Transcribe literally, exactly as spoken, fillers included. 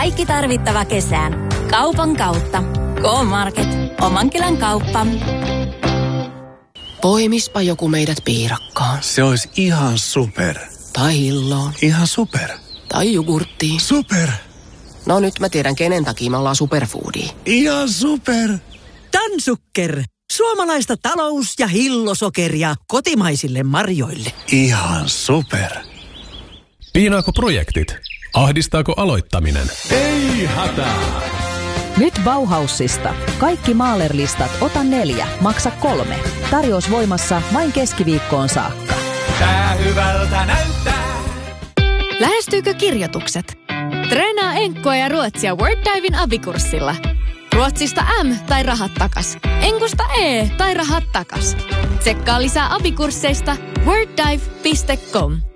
Kaikki tarvittava kesään. Kaupan kautta. K-Market. Oman kylän kauppa. Poimispa joku meidät piirakkaan. Se olisi ihan super. Tai hilloon. Ihan super. Tai jogurttiin. Super. No nyt mä tiedän, kenen takia me ollaan superfoodia. Ihan super. Tansukker. Suomalaista talous- ja hillosokeria kotimaisille marjoille. Ihan super. Piinaako projektit? Ahdistaako aloittaminen? Ei hätää! Nyt Bauhausista. Kaikki Mahler-listat ota neljä, maksa kolme. Tarjous voimassa vain keskiviikkoon saakka. Tää hyvältä näyttää. Lähestyykö kirjoitukset? Treenaa enkkua ja ruotsia WordDiven abikurssilla. Ruotsista M tai rahat takas. Enkusta E tai rahat takas. Tsekkaa lisää abikursseista worddive piste com.